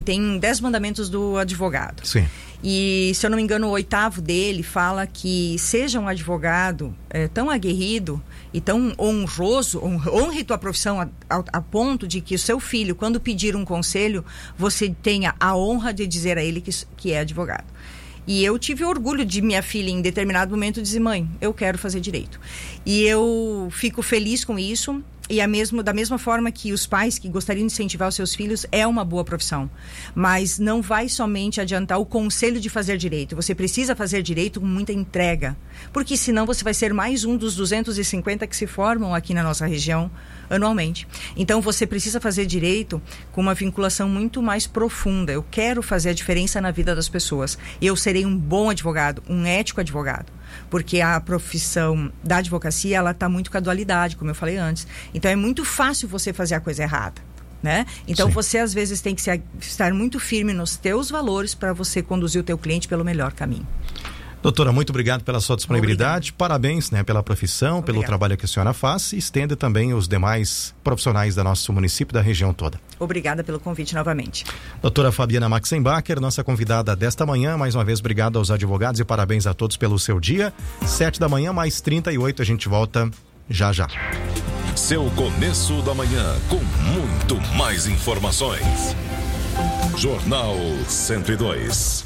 Tem 10 mandamentos do advogado. Sim. E, se eu não me engano, o 8º dele fala que seja um advogado tão aguerrido e tão honroso, honre tua profissão a ponto de que o seu filho, quando pedir um conselho, você tenha a honra de dizer a ele que é advogado. E eu tive orgulho de minha filha, em determinado momento, dizer: mãe, eu quero fazer direito. E eu fico feliz com isso. E da mesma forma que os pais que gostariam de incentivar os seus filhos, é uma boa profissão. Mas não vai somente adiantar o conselho de fazer direito. Você precisa fazer direito com muita entrega. Porque senão você vai ser mais um dos 250 que se formam aqui na nossa região anualmente. Então você precisa fazer direito com uma vinculação muito mais profunda. Eu quero fazer a diferença na vida das pessoas. Eu serei um bom advogado, um ético advogado. Porque a profissão da advocacia, ela está muito com a dualidade, como eu falei antes. Então é muito fácil você fazer a coisa errada, né? Então Sim. Você às vezes tem que estar muito firme nos teus valores para você conduzir o teu cliente pelo melhor caminho. Doutora, muito obrigado pela sua disponibilidade. Obrigado. Parabéns, né, pela profissão, Obrigado. Pelo trabalho que a senhora faz, e estenda também os demais profissionais do nosso município, da região toda. Obrigada pelo convite novamente. Doutora Fabiana Maxenbacher, nossa convidada desta manhã. Mais uma vez, obrigado aos advogados e parabéns a todos pelo seu dia. 7 da manhã, mais 38, a gente volta já já. Seu começo da manhã com muito mais informações. Jornal 102.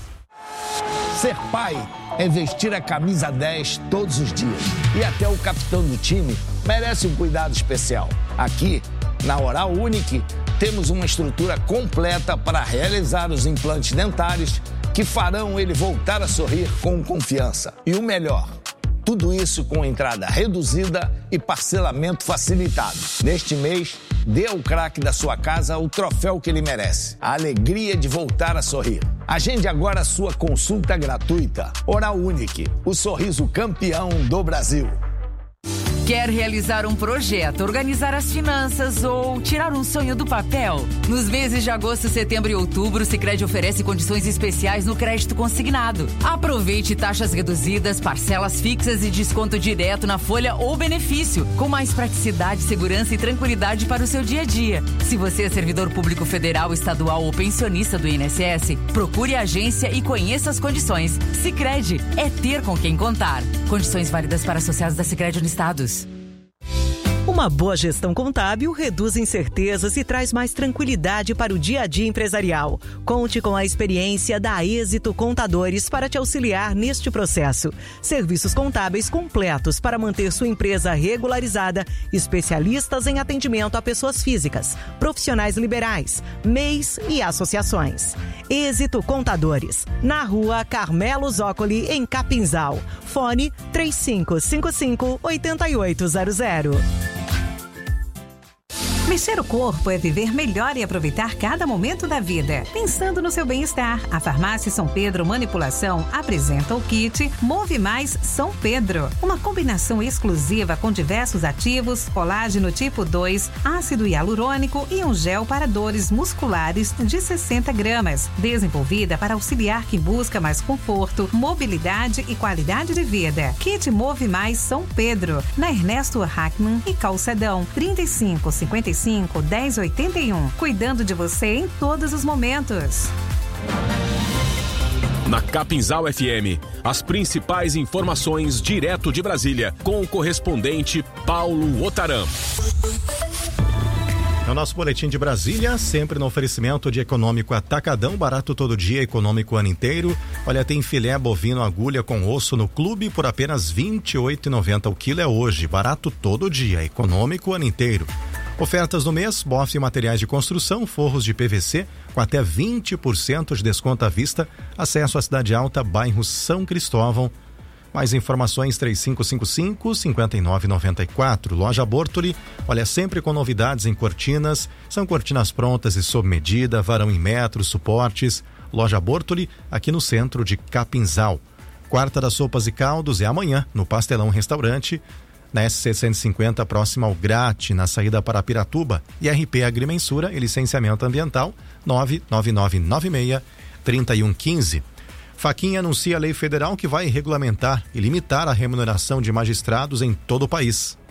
Ser pai é vestir a camisa 10 todos os dias. E até o capitão do time merece um cuidado especial. Aqui, na Oral Unique, temos uma estrutura completa para realizar os implantes dentários que farão ele voltar a sorrir com confiança. E o melhor, tudo isso com entrada reduzida e parcelamento facilitado. Neste mês, dê ao craque da sua casa o troféu que ele merece. A alegria de voltar a sorrir. Agende agora a sua consulta gratuita. Oral Unique, o sorriso campeão do Brasil. Quer realizar um projeto, organizar as finanças ou tirar um sonho do papel? Nos meses de agosto, setembro e outubro, o Sicredi oferece condições especiais no crédito consignado. Aproveite taxas reduzidas, parcelas fixas e desconto direto na folha ou benefício, com mais praticidade, segurança e tranquilidade para o seu dia a dia. Se você é servidor público federal, estadual ou pensionista do INSS, procure a agência e conheça as condições. Sicredi é ter com quem contar. Condições válidas para associados da Sicredi Uniestados. Uma boa gestão contábil reduz incertezas e traz mais tranquilidade para o dia a dia empresarial. Conte com a experiência da Êxito Contadores para te auxiliar neste processo. Serviços contábeis completos para manter sua empresa regularizada, especialistas em atendimento a pessoas físicas, profissionais liberais, MEIs e associações. Êxito Contadores, na Rua Carmelo Zócoli, em Capinzal. Fone 3555-8800. Mexer o corpo é viver melhor e aproveitar cada momento da vida. Pensando no seu bem-estar, a Farmácia São Pedro Manipulação apresenta o kit Move Mais São Pedro. Uma combinação exclusiva com diversos ativos, colágeno tipo 2, ácido hialurônico e um gel para dores musculares de 60 gramas. Desenvolvida para auxiliar quem busca mais conforto, mobilidade e qualidade de vida. Kit Move Mais São Pedro, na Ernesto Hackman e Calçadão, 3555 1081, cuidando de você em todos os momentos. Na Capinzal FM, as principais informações direto de Brasília, com o correspondente Paulo Otaram. É o nosso boletim de Brasília, sempre no oferecimento de Econômico Atacadão, barato todo dia, econômico o ano inteiro. Olha, tem filé bovino agulha com osso no clube por apenas R$ 28,90 o quilo, é hoje, barato todo dia, econômico o ano inteiro. Ofertas do mês, bofe e materiais de construção, forros de PVC com até 20% de desconto à vista. Acesso à Cidade Alta, bairro São Cristóvão. Mais informações 3555-5994. Loja Bortoli, olha, sempre com novidades em cortinas. São cortinas prontas e sob medida, varão em metros, suportes. Loja Bortoli, aqui no centro de Capinzal. Quarta das Sopas e Caldos é amanhã, no Pastelão Restaurante, na SC 150, próxima ao Grate, na saída para Piratuba. E RP Agrimensura e licenciamento ambiental 99996-3115. Faquinha anuncia a lei federal que vai regulamentar e limitar a remuneração de magistrados em todo o país.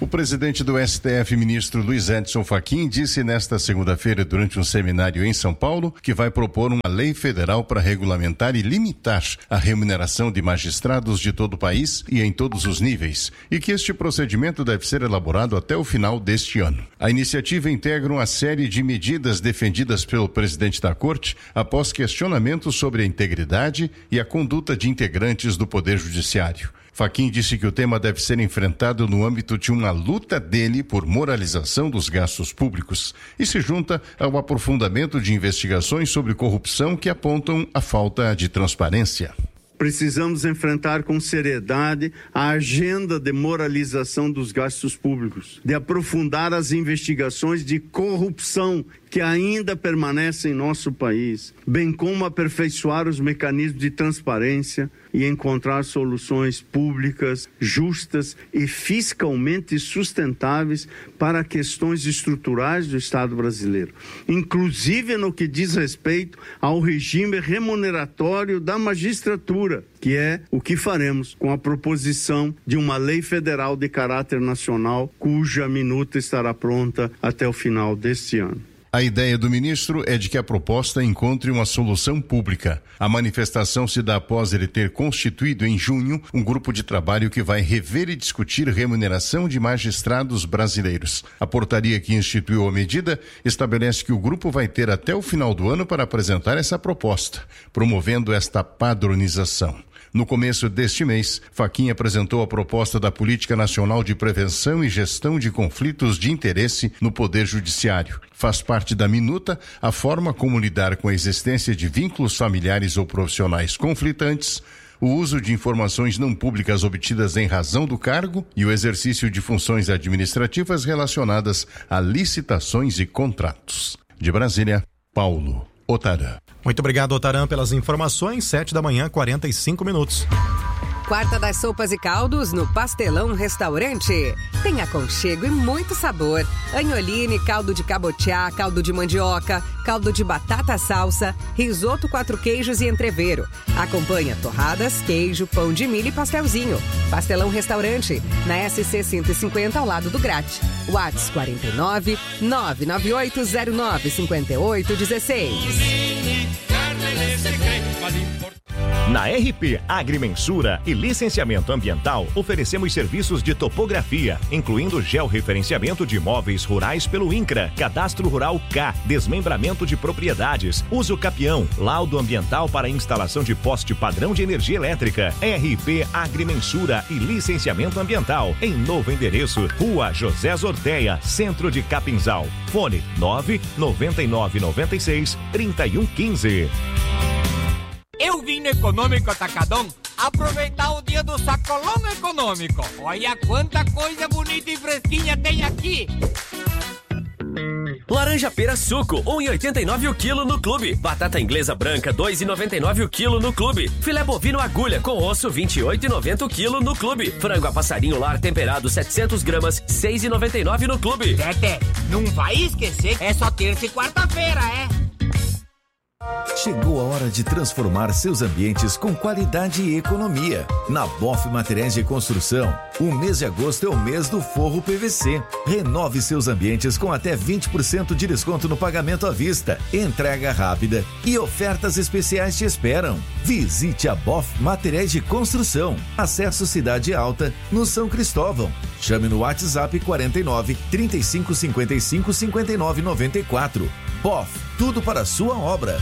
O presidente do STF, ministro Luiz Edson Fachin, disse nesta segunda-feira, durante um seminário em São Paulo, que vai propor uma lei federal para regulamentar e limitar a remuneração de magistrados de todo o país e em todos os níveis, e que este procedimento deve ser elaborado até o final deste ano. A iniciativa integra uma série de medidas defendidas pelo presidente da Corte após questionamentos sobre a integridade e a conduta de integrantes do Poder Judiciário. Fachin disse que o tema deve ser enfrentado no âmbito de uma luta dele por moralização dos gastos públicos e se junta ao aprofundamento de investigações sobre corrupção que apontam a falta de transparência. Precisamos enfrentar com seriedade a agenda de moralização dos gastos públicos, de aprofundar as investigações de corrupção que ainda permanecem em nosso país, bem como aperfeiçoar os mecanismos de transparência e encontrar soluções públicas, justas e fiscalmente sustentáveis para questões estruturais do Estado brasileiro, inclusive no que diz respeito ao regime remuneratório da magistratura, que é o que faremos com a proposição de uma lei federal de caráter nacional, cuja minuta estará pronta até o final deste ano. A ideia do ministro é de que a proposta encontre uma solução pública. A manifestação se dá após ele ter constituído em junho um grupo de trabalho que vai rever e discutir remuneração de magistrados brasileiros. A portaria que instituiu a medida estabelece que o grupo vai ter até o final do ano para apresentar essa proposta, promovendo esta padronização. No começo deste mês, Fachin apresentou a proposta da Política Nacional de Prevenção e Gestão de Conflitos de Interesse no Poder Judiciário. Faz parte da minuta a forma como lidar com a existência de vínculos familiares ou profissionais conflitantes, o uso de informações não públicas obtidas em razão do cargo e o exercício de funções administrativas relacionadas a licitações e contratos. De Brasília, Paulo Otaran. Muito obrigado, Otaran, pelas informações. 7h, 45 minutos. Quarta das sopas e caldos no Pastelão Restaurante. Tem aconchego e muito sabor. Agnoline, caldo de cabotiá, caldo de mandioca, caldo de batata salsa, risoto 4 queijos e entrevero. Acompanha torradas, queijo, pão de milho e pastelzinho. Pastelão Restaurante, na SC 150 ao lado do Grate. WhatsApp 49 99809 5816. Na RP Agrimensura e Licenciamento Ambiental, oferecemos serviços de topografia, incluindo georreferenciamento de imóveis rurais pelo INCRA, Cadastro Rural K, desmembramento de propriedades, uso capião, laudo ambiental para instalação de poste padrão de energia elétrica. RP Agrimensura e Licenciamento Ambiental, em novo endereço, Rua José Zorteia, Centro de Capinzal. Fone 99996-3115. Eu vim no Econômico Atacadão aproveitar o dia do sacolão econômico. Olha quanta coisa bonita e fresquinha tem aqui. Laranja pera suco, 1,89 o quilo no clube. Batata inglesa branca, 2,99 o quilo no clube. Filé bovino agulha com osso, 28,90 o quilo no clube. Frango a passarinho lar temperado, 700 gramas, 6,99 no clube. Tete, não vai esquecer, é só terça e quarta-feira, é? Chegou a hora de transformar seus ambientes com qualidade e economia. Na Boff Materiais de Construção, o mês de agosto é o mês do forro PVC. Renove seus ambientes com até 20% de desconto no pagamento à vista, entrega rápida e ofertas especiais te esperam. Visite a Boff Materiais de Construção. Acesso Cidade Alta, no São Cristóvão. Chame no WhatsApp 49 35 55 59 94. Boff, tudo para a sua obra.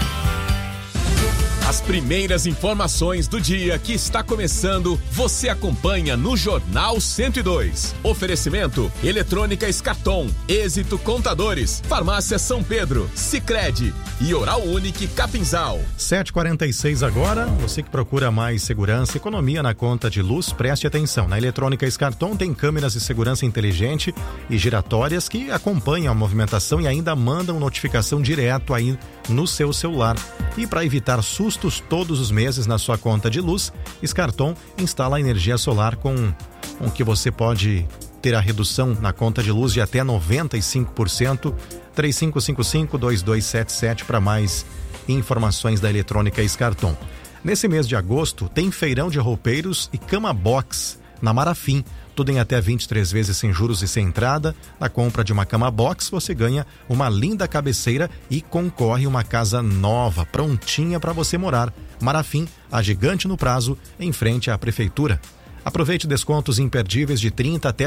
As primeiras informações do dia que está começando, você acompanha no Jornal 102. Oferecimento: Eletrônica Escarton, Êxito Contadores, Farmácia São Pedro, Sicredi e Oral Unique Capinzal. 7h46 agora. Você que procura mais segurança e economia na conta de luz, preste atenção. Na Eletrônica Escarton tem câmeras de segurança inteligente e giratórias que acompanham a movimentação e ainda mandam notificação direto aí no seu celular. E para evitar sustos todos os meses na sua conta de luz, Escarton instala a energia solar com que você pode ter a redução na conta de luz de até 95%. 3555-2277 para mais informações da Eletrônica Escarton. Nesse mês de agosto tem feirão de roupeiros e cama box na Marafim. Tudo em até 23 vezes sem juros e sem entrada. Na compra de uma cama box, você ganha uma linda cabeceira e concorre uma casa nova, prontinha para você morar. Marafim, a gigante no prazo, em frente à prefeitura. Aproveite descontos imperdíveis de 30% até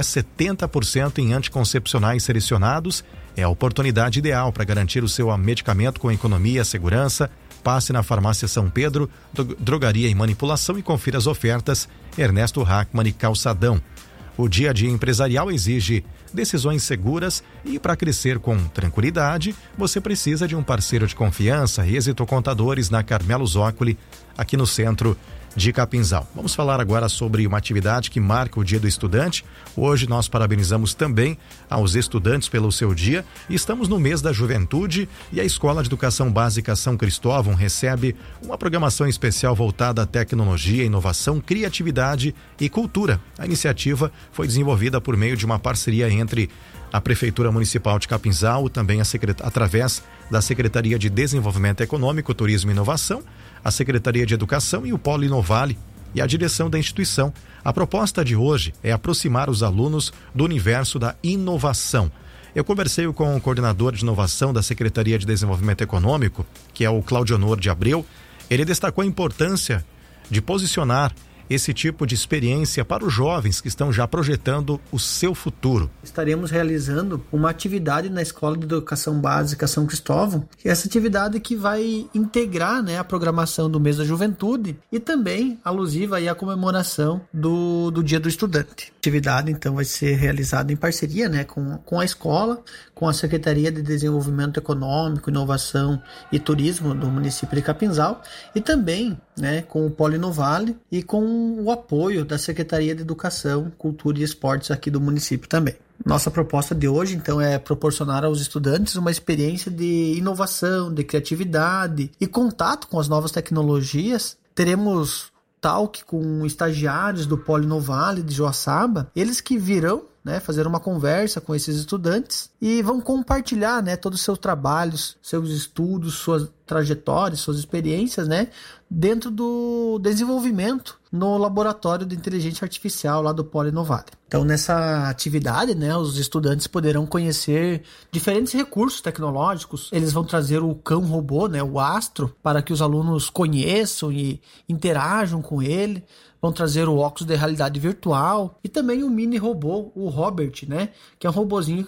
70% em anticoncepcionais selecionados. É a oportunidade ideal para garantir o seu medicamento com economia e segurança. Passe na Farmácia São Pedro, Drogaria e Manipulação e confira as ofertas. Ernesto Hackmann e Calçadão. O dia a dia empresarial exige decisões seguras e para crescer com tranquilidade, você precisa de um parceiro de confiança. Êxito Contadores na Carmelo Zócoli, aqui no centro de Capinzal. Vamos falar agora sobre uma atividade que marca o Dia do Estudante. Hoje nós parabenizamos também aos estudantes pelo seu dia e estamos no mês da juventude e a Escola de Educação Básica São Cristóvão recebe uma programação especial voltada à tecnologia, inovação, criatividade e cultura. A iniciativa foi desenvolvida por meio de uma parceria entre a Prefeitura Municipal de Capinzal, também através da Secretaria de Desenvolvimento Econômico, Turismo e Inovação, a Secretaria de Educação e o Polo Inovale e a direção da instituição. A proposta de hoje é aproximar os alunos do universo da inovação. Eu conversei com o coordenador de inovação da Secretaria de Desenvolvimento Econômico, que é o Claudionor de Abreu. Ele destacou a importância de posicionar esse tipo de experiência para os jovens que estão já projetando o seu futuro. Estaremos realizando uma atividade na Escola de Educação Básica São Cristóvão, que é essa atividade que vai integrar, a programação do mês da juventude e também alusiva aí à comemoração do Dia do Estudante. A atividade então vai ser realizada em parceria, com a escola, com a Secretaria de Desenvolvimento Econômico, Inovação e Turismo do município de Capinzal e também, com o Polo Inovale e com o apoio da Secretaria de Educação, Cultura e Esportes aqui do município também. Nossa proposta de hoje, então, é proporcionar aos estudantes uma experiência de inovação, de criatividade e contato com as novas tecnologias. Teremos talk com estagiários do Polo Inovale de Joaçaba, eles que virão fazer uma conversa com esses estudantes e vão compartilhar todos os seus trabalhos, seus estudos, suas trajetórias, suas experiências dentro do desenvolvimento no laboratório de inteligência artificial lá do Polo Inovale. Então, nessa atividade, os estudantes poderão conhecer diferentes recursos tecnológicos. Eles vão trazer o cão robô, o Astro, para que os alunos conheçam e interajam com ele. Vão trazer o óculos de realidade virtual e também o mini robô, o Robert, que é um robozinho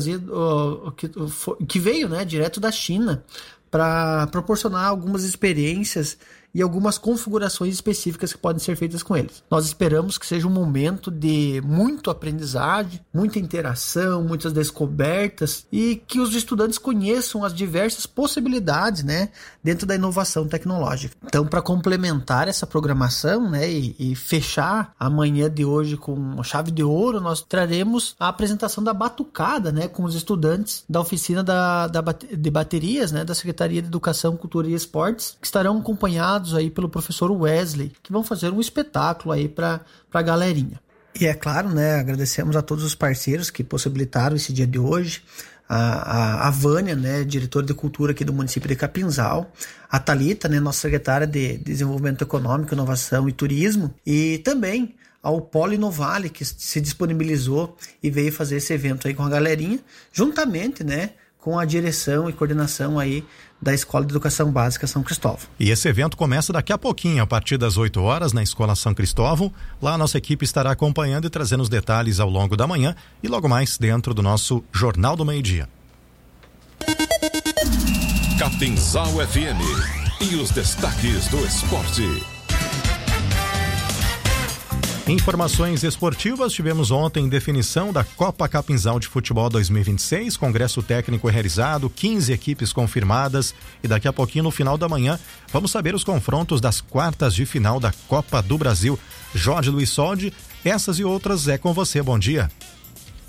que veio direto da China para proporcionar algumas experiências e algumas configurações específicas que podem ser feitas com eles. Nós esperamos que seja um momento de muito aprendizagem, muita interação, muitas descobertas e que os estudantes conheçam as diversas possibilidades dentro da inovação tecnológica. Então, para complementar essa programação e fechar a manhã de hoje com a chave de ouro, nós traremos a apresentação da batucada com os estudantes da oficina de baterias da Secretaria de Educação, Cultura e Esportes, que estarão acompanhados aí pelo professor Wesley, que vão fazer um espetáculo aí para a galerinha. E é claro, agradecemos a todos os parceiros que possibilitaram esse dia de hoje, a Vânia, diretora de cultura aqui do município de Capinzal, a Thalita, nossa secretária de Desenvolvimento Econômico, Inovação e Turismo, e também ao Polo Inovale, que se disponibilizou e veio fazer esse evento aí com a galerinha, juntamente, com a direção e coordenação aí da Escola de Educação Básica São Cristóvão. E esse evento começa daqui a pouquinho, a partir das 8 horas, na Escola São Cristóvão. Lá a nossa equipe estará acompanhando e trazendo os detalhes ao longo da manhã e logo mais dentro do nosso Jornal do Meio-Dia. Capinzal FM e os destaques do esporte. Informações esportivas, tivemos ontem definição da Copa Capinzal de Futebol 2026, congresso técnico realizado, 15 equipes confirmadas e daqui a pouquinho no final da manhã vamos saber os confrontos das quartas de final da Copa do Brasil. Jorge Luiz Soldi, essas e outras é com você, bom dia.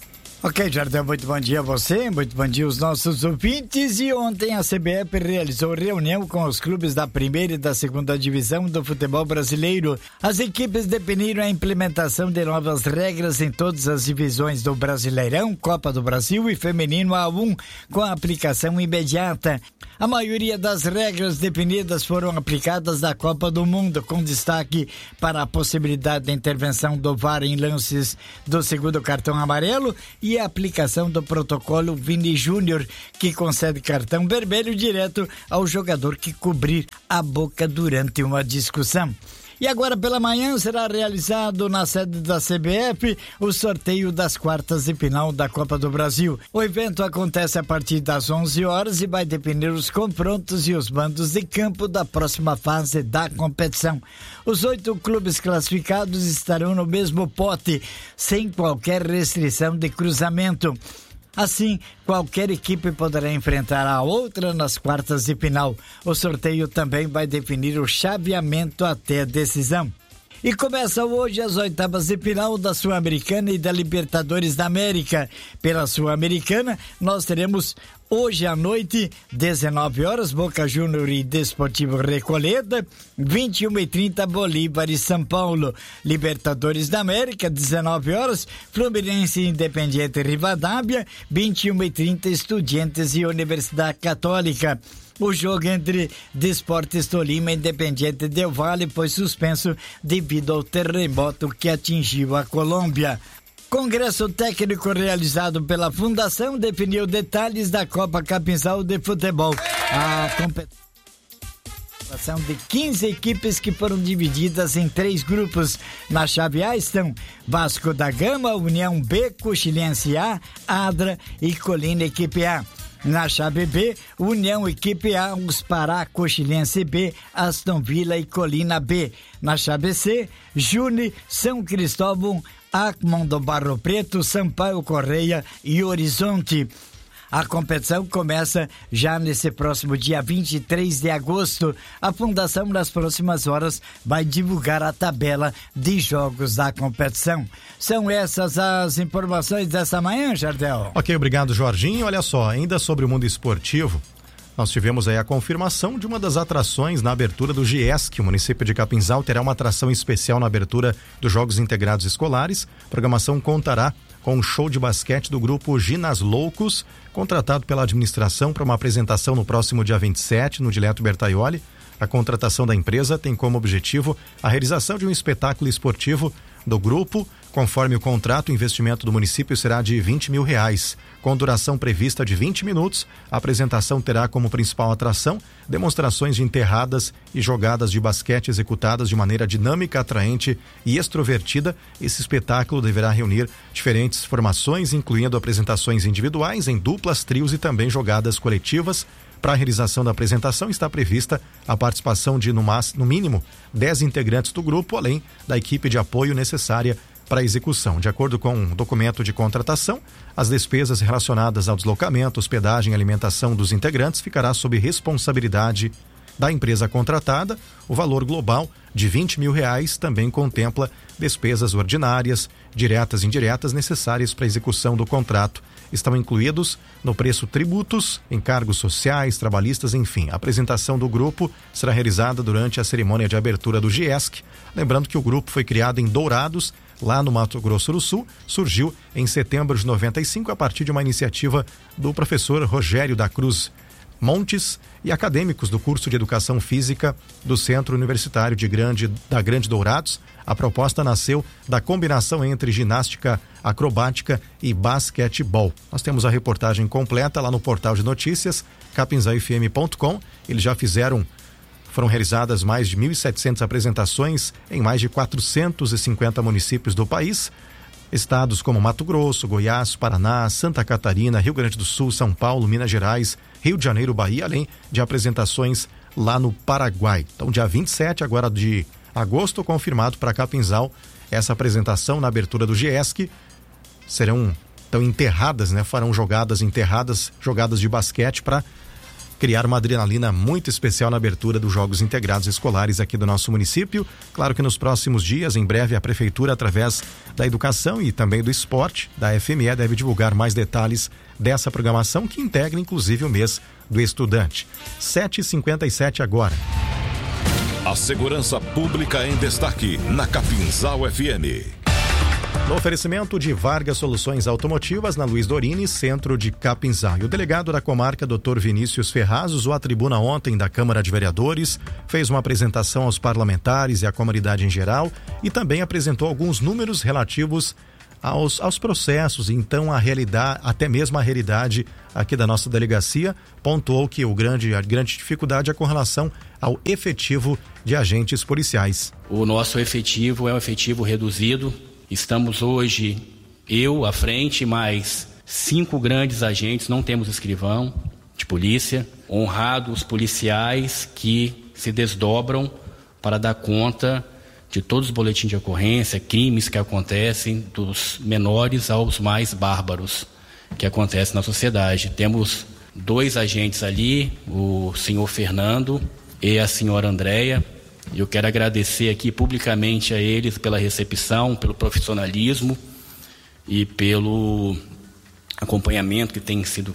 Ok, Jardel, muito bom dia a você, muito bom dia aos nossos ouvintes. E ontem a CBF realizou reunião com os clubes da primeira e da segunda divisão do futebol brasileiro. As equipes definiram a implementação de novas regras em todas as divisões do Brasileirão, Copa do Brasil e Feminino A1, com a aplicação imediata. A maioria das regras definidas foram aplicadas na Copa do Mundo, com destaque para a possibilidade de intervenção do VAR em lances do segundo cartão amarelo e a aplicação do protocolo Vini Júnior, que concede cartão vermelho direto ao jogador que cobrir a boca durante uma discussão. E agora pela manhã será realizado na sede da CBF o sorteio das quartas de final da Copa do Brasil. O evento acontece a partir das 11 horas e vai definir os confrontos e os mandos de campo da próxima fase da competição. Os 8 clubes classificados estarão no mesmo pote, sem qualquer restrição de cruzamento. Assim, qualquer equipe poderá enfrentar a outra nas quartas de final. O sorteio também vai definir o chaveamento até a decisão. E começa hoje as oitavas de final da Sul-Americana e da Libertadores da América. Pela Sul-Americana, nós teremos hoje à noite, 19 horas, Boca Juniors e Desportivo Recoleta, 21h30, Bolívar e São Paulo. Libertadores da América, 19 horas, Fluminense e Independiente Rivadavia, 21h30, Estudiantes e Universidade Católica. O jogo entre Desportes Tolima e Independiente Del Valle foi suspenso devido ao terremoto que atingiu a Colômbia. Congresso técnico realizado pela Fundação definiu detalhes da Copa Capinzal de Futebol. A competição de 15 equipes que foram divididas em 3 grupos. Na chave A estão Vasco da Gama, União B, Coxilense A, Adra e Colina Equipe A. Na chave B, União Equipe A, os Pará, Coxilense B, Aston Villa e Colina B. Na chave C, Juni, São Cristóvão, Acmon do Barro Preto, Sampaio Correia e Horizonte. A competição começa já nesse próximo dia 23 de agosto. A Fundação, nas próximas horas, vai divulgar a tabela de jogos da competição. São essas as informações dessa manhã, Jardel. Ok, obrigado, Jorginho. Olha só, ainda sobre o mundo esportivo, nós tivemos aí a confirmação de uma das atrações na abertura do GIESC. O município de Capinzal terá uma atração especial na abertura dos Jogos Integrados Escolares. A programação contará com um show de basquete do grupo Ginas Loucos, contratado pela administração para uma apresentação no próximo dia 27, no Dileto Bertaioli. A contratação da empresa tem como objetivo a realização de um espetáculo esportivo do grupo. Conforme o contrato, o investimento do município será de R$20 mil. Com duração prevista de 20 minutos, a apresentação terá como principal atração demonstrações de enterradas e jogadas de basquete executadas de maneira dinâmica, atraente e extrovertida. Esse espetáculo deverá reunir diferentes formações, incluindo apresentações individuais, em duplas, trios e também jogadas coletivas. Para a realização da apresentação está prevista a participação de no mínimo 10 integrantes do grupo, além da equipe de apoio necessária para a execução. De acordo com um documento de contratação, as despesas relacionadas ao deslocamento, hospedagem e alimentação dos integrantes ficará sob responsabilidade da empresa contratada. O valor global de R$20 mil também contempla despesas ordinárias, diretas e indiretas necessárias para a execução do contrato. Estão incluídos no preço tributos, encargos sociais, trabalhistas, enfim. A apresentação do grupo será realizada durante a cerimônia de abertura do GIESC. Lembrando que o grupo foi criado em Dourados, lá no Mato Grosso do Sul, surgiu em setembro de 95 a partir de uma iniciativa do professor Rogério da Cruz Montes e acadêmicos do curso de Educação Física do Centro Universitário da Grande Dourados. A proposta nasceu da combinação entre ginástica acrobática e basquetebol. Nós temos a reportagem completa lá no portal de notícias capinzalfm.com. Eles já foram realizadas mais de 1.700 apresentações em mais de 450 municípios do país. Estados como Mato Grosso, Goiás, Paraná, Santa Catarina, Rio Grande do Sul, São Paulo, Minas Gerais, Rio de Janeiro, Bahia, além de apresentações lá no Paraguai. Então, dia 27 agora de agosto, confirmado para Capinzal essa apresentação na abertura do GIESC. Serão então enterradas, farão jogadas de basquete para criar uma adrenalina muito especial na abertura dos Jogos Integrados Escolares aqui do nosso município. Claro que nos próximos dias, em breve, a Prefeitura, através da Educação e também do Esporte, da FME, deve divulgar mais detalhes dessa programação que integra, inclusive, o mês do estudante. 7h57 agora. A segurança pública em destaque na Capinzal FM. No oferecimento de Vargas Soluções Automotivas, na Luiz Dorini, centro de Capinzal. E o delegado da comarca, Dr. Vinícius Ferraz, usou a tribuna ontem da Câmara de Vereadores, fez uma apresentação aos parlamentares e à comunidade em geral e também apresentou alguns números relativos aos processos. Então, a realidade, até mesmo a realidade aqui da nossa delegacia, pontuou que a grande dificuldade é com relação ao efetivo de agentes policiais. O nosso efetivo é um efetivo reduzido. Estamos hoje, eu à frente, mais 5 grandes agentes, não temos escrivão de polícia, honrados policiais que se desdobram para dar conta de todos os boletins de ocorrência, crimes que acontecem, dos menores aos mais bárbaros que acontecem na sociedade. Temos 2 agentes ali, o senhor Fernando e a senhora Andréia. Eu quero agradecer aqui publicamente a eles pela recepção, pelo profissionalismo e pelo acompanhamento que tem sido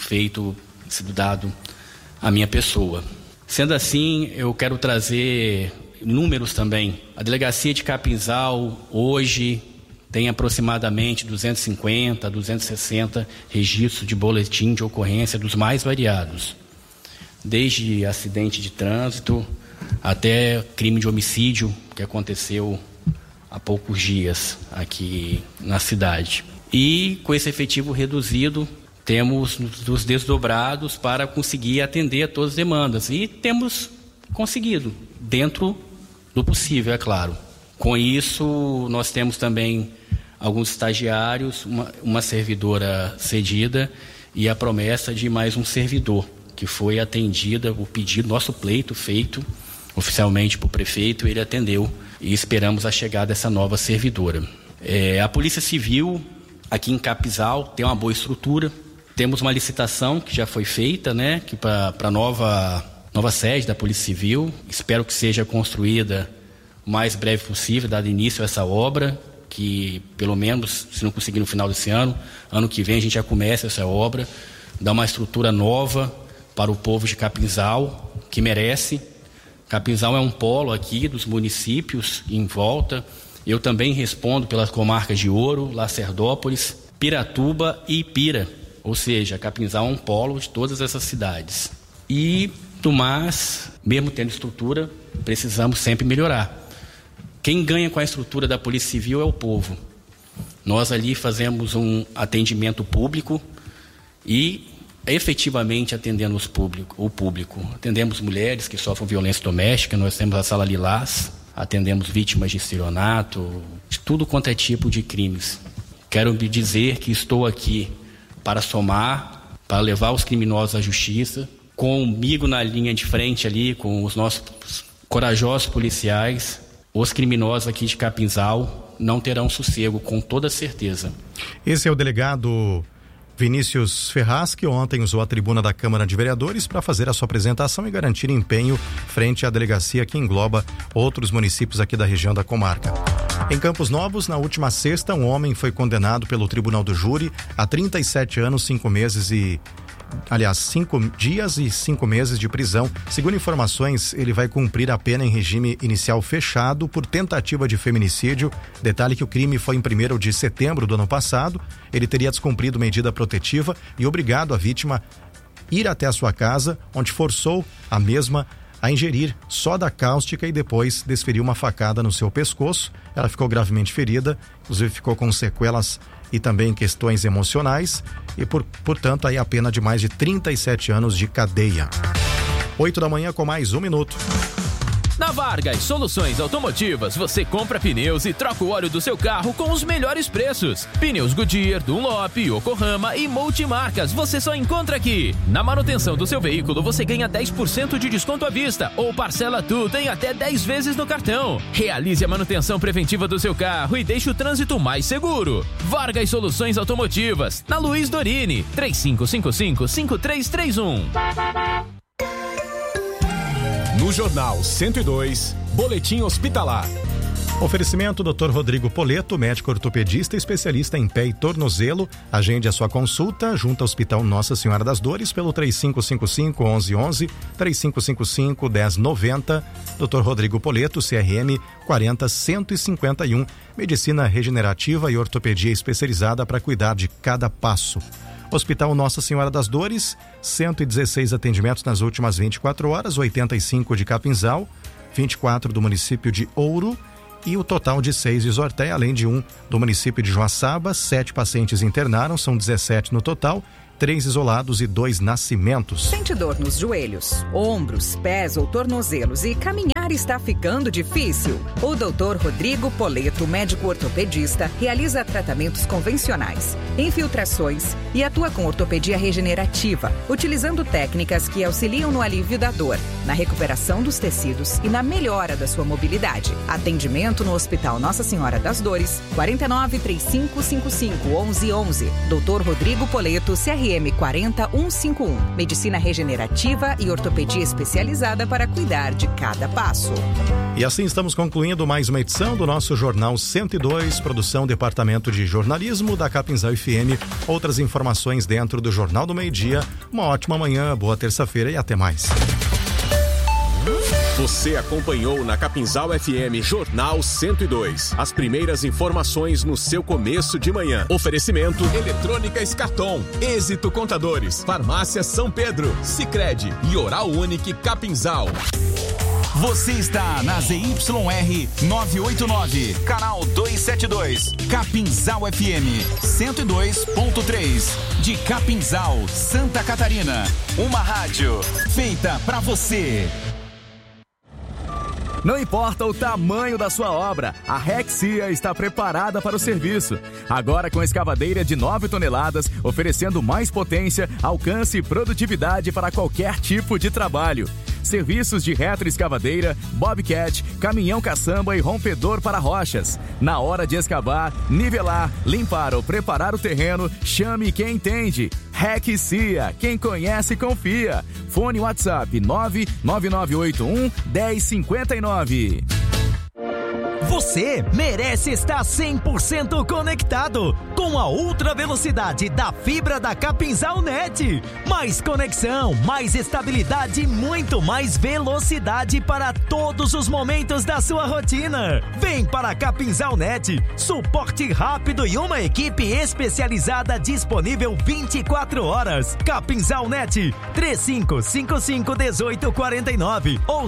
dado à minha pessoa. Sendo assim, eu quero trazer números também. A delegacia de Capinzal hoje tem aproximadamente 250, 260 registros de boletim de ocorrência dos mais variados, desde acidente de trânsito até crime de homicídio que aconteceu há poucos dias aqui na cidade. E com esse efetivo reduzido, temos nos desdobrados para conseguir atender a todas as demandas. E temos conseguido, dentro do possível, é claro. Com isso, nós temos também alguns estagiários, uma servidora cedida e a promessa de mais um servidor, que foi atendida, o pedido, nosso pleito feito oficialmente para o prefeito, ele atendeu e esperamos a chegada dessa nova servidora. A Polícia Civil aqui em Capinzal tem uma boa estrutura, temos uma licitação que já foi feita, né, para a nova sede da Polícia Civil, espero que seja construída o mais breve possível, dado início a essa obra, que pelo menos, se não conseguir no final desse ano que vem a gente já começa essa obra, dá uma estrutura nova para o povo de Capinzal, que merece. Capinzal é um polo aqui dos municípios em volta. Eu também respondo pelas comarcas de Ouro, Lacerdópolis, Piratuba e Ipira. Ou seja, Capinzal é um polo de todas essas cidades. E do mais, mesmo tendo estrutura, precisamos sempre melhorar. Quem ganha com a estrutura da Polícia Civil é o povo. Nós ali fazemos um atendimento público e efetivamente atendendo o público. Atendemos mulheres que sofrem violência doméstica, nós temos a Sala Lilás, atendemos vítimas de estelionato, de tudo quanto é tipo de crimes. Quero me dizer que estou aqui para somar, para levar os criminosos à justiça, comigo na linha de frente ali, com os nossos corajosos policiais. Os criminosos aqui de Capinzal não terão sossego, com toda certeza. Esse é o delegado Vinícius Ferraz, que ontem usou a tribuna da Câmara de Vereadores para fazer a sua apresentação e garantir empenho frente à delegacia que engloba outros municípios aqui da região da comarca. Em Campos Novos, na última sexta, um homem foi condenado pelo Tribunal do Júri a 37 anos, 5 dias e 5 meses de prisão. Segundo informações, ele vai cumprir a pena em regime inicial fechado por tentativa de feminicídio. Detalhe que o crime foi em 1º de setembro do ano passado. Ele teria descumprido medida protetiva e obrigado a vítima a ir até a sua casa, onde forçou a mesma a ingerir soda cáustica e depois desferiu uma facada no seu pescoço. Ela ficou gravemente ferida, inclusive ficou com sequelas e também questões emocionais e portanto aí a pena de mais de 37 anos de cadeia. 8 da manhã com mais 1 minuto. Na Vargas Soluções Automotivas, você compra pneus e troca o óleo do seu carro com os melhores preços. Pneus Goodyear, Dunlop, Yokohama e multimarcas, você só encontra aqui. Na manutenção do seu veículo, você ganha 10% de desconto à vista ou parcela tudo em até 10 vezes no cartão. Realize a manutenção preventiva do seu carro e deixe o trânsito mais seguro. Vargas Soluções Automotivas, na Luiz Dorini, 3555-5331. No Jornal 102, Boletim Hospitalar. Oferecimento Dr. Rodrigo Poleto, médico ortopedista especialista em pé e tornozelo. Agende a sua consulta junto ao Hospital Nossa Senhora das Dores pelo 3555-1111, 3555-1090. Dr. Rodrigo Poleto, CRM 40151. Medicina regenerativa e ortopedia especializada para cuidar de cada passo. Hospital Nossa Senhora das Dores, 116 atendimentos nas últimas 24 horas, 85 de Capinzal, 24 do município de Ouro, e o total de 6 de Zorté, além de 1 do município de Joaçaba. 7 pacientes internaram, são 17 no total, 3 isolados e 2 nascimentos. Sente dor nos joelhos, ombros, pés ou tornozelos e caminhar está ficando difícil? O Dr. Rodrigo Poleto, médico ortopedista, realiza tratamentos convencionais, infiltrações e atua com ortopedia regenerativa, utilizando técnicas que auxiliam no alívio da dor, na recuperação dos tecidos e na melhora da sua mobilidade. Atendimento no Hospital Nossa Senhora das Dores, 49-3555-1111. Dr. Rodrigo Poleto, CRM 40151. Medicina regenerativa e ortopedia especializada para cuidar de cada passo. E assim estamos concluindo mais uma edição do nosso Jornal 102, produção Departamento de Jornalismo da Capinzal FM. Outras informações dentro do Jornal do Meio-Dia. Uma ótima manhã, boa terça-feira e até mais. Você acompanhou na Capinzal FM Jornal 102. As primeiras informações no seu começo de manhã. Oferecimento Eletrônica Escartom, Êxito Contadores, Farmácia São Pedro, Sicredi e Oral Unique Capinzal. Você está na ZYR 989, canal 272, Capinzal FM 102.3, de Capinzal, Santa Catarina. Uma rádio feita pra você. Não importa o tamanho da sua obra, a Rexia está preparada para o serviço. Agora com escavadeira de 9 toneladas, oferecendo mais potência, alcance e produtividade para qualquer tipo de trabalho. Serviços de retroescavadeira, bobcat, caminhão caçamba e rompedor para rochas. Na hora de escavar, nivelar, limpar ou preparar o terreno, chame quem entende. Rexia, quem conhece confia. Fone WhatsApp 99981 1059. Você merece estar 100% conectado com a ultra velocidade da fibra da Capinzal Net. Mais conexão, mais estabilidade e muito mais velocidade para todos os momentos da sua rotina. Vem para a Capinzal Net, suporte rápido e uma equipe especializada disponível 24 horas. Capinzal Net, 3555-1849 ou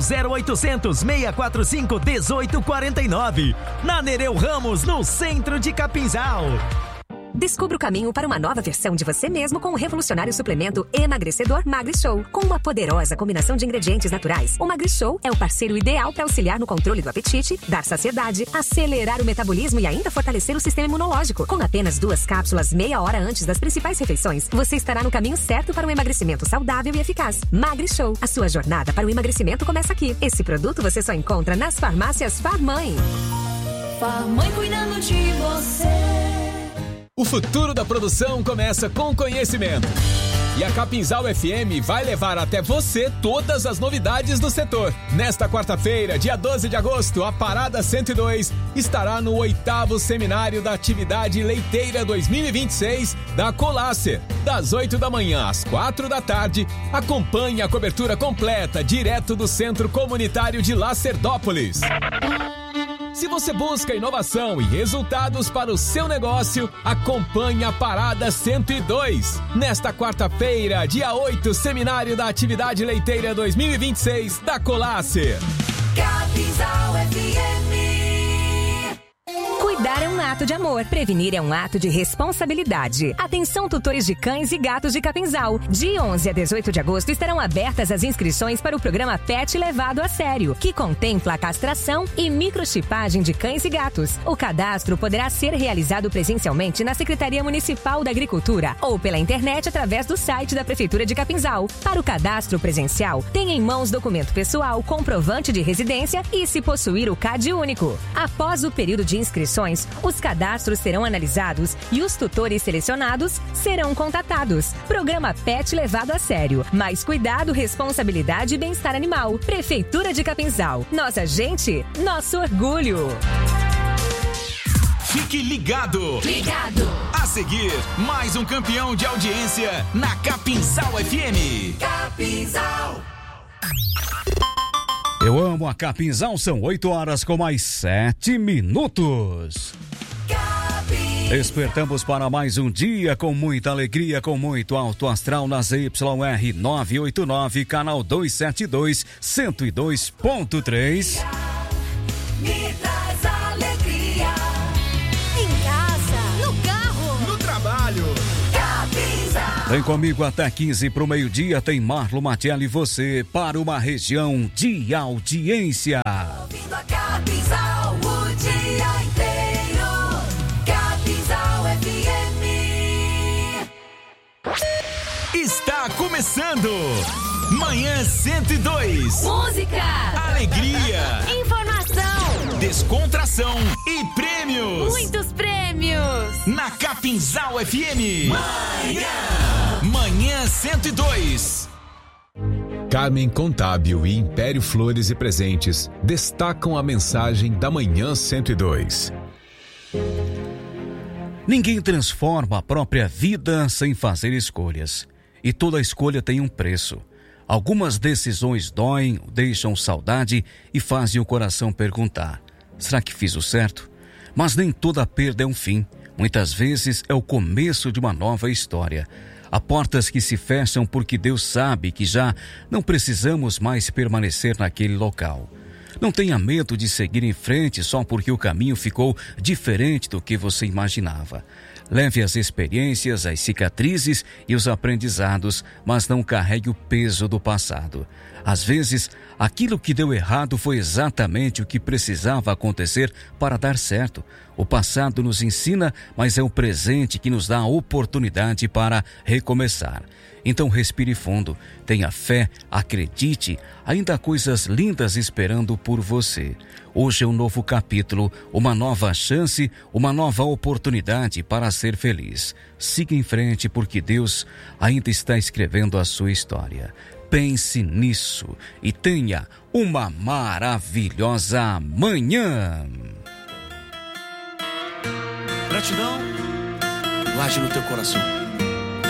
0800-645-1849. Na Nereu Ramos, no centro de Capinzal. Descubra o caminho para uma nova versão de você mesmo com o revolucionário suplemento emagrecedor MagriShow. Com uma poderosa combinação de ingredientes naturais, o MagriShow é o parceiro ideal para auxiliar no controle do apetite, dar saciedade, acelerar o metabolismo e ainda fortalecer o sistema imunológico. Com apenas 2 cápsulas meia hora antes das principais refeições, você estará no caminho certo para um emagrecimento saudável e eficaz. MagriShow, a sua jornada para o emagrecimento começa aqui. Esse produto você só encontra nas farmácias Farmãe. Farmãe cuidando de você. O futuro da produção começa com conhecimento. E a Capinzal FM vai levar até você todas as novidades do setor. Nesta quarta-feira, dia 12 de agosto, a Parada 102 estará no 8º Seminário da Atividade Leiteira 2026 da Colácer. Das 8 da manhã às 4 da tarde, acompanhe a cobertura completa direto do Centro Comunitário de Lacerdópolis. Se você busca inovação e resultados para o seu negócio, acompanhe a Parada 102. Nesta quarta-feira, dia 8, Seminário da Atividade Leiteira 2026 da Colácer. Capinzal FM. Cuidar é um ato de amor. Prevenir é um ato de responsabilidade. Atenção, tutores de cães e gatos de Capinzal. De 11 a 18 de agosto estarão abertas as inscrições para o programa Pet Levado a Sério, que contempla a castração e microchipagem de cães e gatos. O cadastro poderá ser realizado presencialmente na Secretaria Municipal da Agricultura ou pela internet através do site da Prefeitura de Capinzal. Para o cadastro presencial, tenha em mãos documento pessoal, comprovante de residência e, se possuir, o CAD único. Após o período de inscrições, inscrições, os cadastros serão analisados e os tutores selecionados serão contatados. Programa PET levado a sério. Mais cuidado, responsabilidade e bem-estar animal. Prefeitura de Capinzal. Nossa gente, nosso orgulho. Fique ligado. Ligado. A seguir, mais um campeão de audiência na Capinzal FM. Capinzal. Eu amo a Capinzal, são 8 horas com mais 7 minutos. Despertamos para mais um dia com muita alegria, com muito alto astral na ZYR 989, canal 272, 102.3. Me traz alegria. Em casa, no carro, no trabalho. Capinzal. Vem comigo até 15 pro meio-dia, tem Marlo Matiello e você para uma região de audiência. Ouvindo a Capinzal o dia inteiro. Capinzal FM. Está começando Manhã 102. Música, alegria, informação, descontração e prêmios. muitos prêmios. Na Capinzal FM. Manhã 102. Carmen Contábil e Império Flores e Presentes destacam a mensagem da Manhã 102. Ninguém transforma a própria vida sem fazer escolhas. E toda escolha tem um preço. Algumas decisões doem, deixam saudade e fazem o coração perguntar: será que fiz o certo? Mas nem toda perda é um fim. Muitas vezes é o começo de uma nova história. Há portas que se fecham porque Deus sabe que já não precisamos mais permanecer naquele local. Não tenha medo de seguir em frente só porque o caminho ficou diferente do que você imaginava. Leve as experiências, as cicatrizes e os aprendizados, mas não carregue o peso do passado. Às vezes, aquilo que deu errado foi exatamente o que precisava acontecer para dar certo. O passado nos ensina, mas é o presente que nos dá a oportunidade para recomeçar. Então respire fundo, tenha fé, acredite, ainda há coisas lindas esperando por você. Hoje é um novo capítulo, uma nova chance, uma nova oportunidade para ser feliz. Siga em frente porque Deus ainda está escrevendo a sua história. Pense nisso e tenha uma maravilhosa manhã. Gratidão, guarde no teu coração.